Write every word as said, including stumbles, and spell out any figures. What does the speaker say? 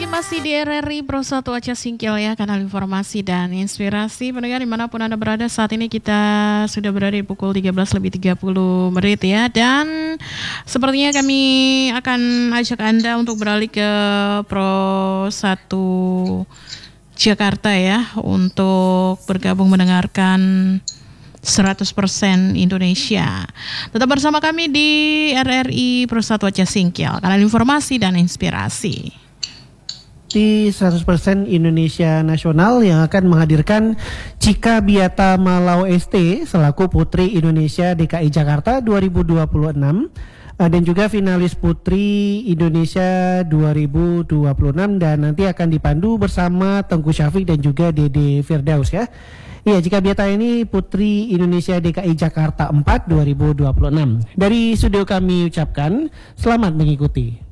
lagi masih di R R I Pro satu Aceh Singkil ya, kanal informasi dan inspirasi. Pendengar dimanapun Anda berada, saat ini kita sudah berada di pukul tiga belas lebih tiga puluh menit ya. Dan sepertinya kami akan ajak Anda untuk beralih ke Pro satu Jakarta ya, untuk bergabung mendengarkan seratus persen Indonesia. Tetap bersama kami di R R I Pro satu Aceh Singkil, kanal informasi dan inspirasi. Di seratus persen Indonesia Nasional yang akan menghadirkan Cika Biata Malau S T selaku Putri Indonesia D K I Jakarta dua ribu dua puluh enam dan juga finalis Putri Indonesia dua ribu dua puluh enam, dan nanti akan dipandu bersama Tengku Syafiq dan juga Dede Firdaus ya. Iya, Cika Biata ini Putri Indonesia D K I Jakarta empat dua ribu dua puluh enam. Dari studio kami ucapkan selamat mengikuti.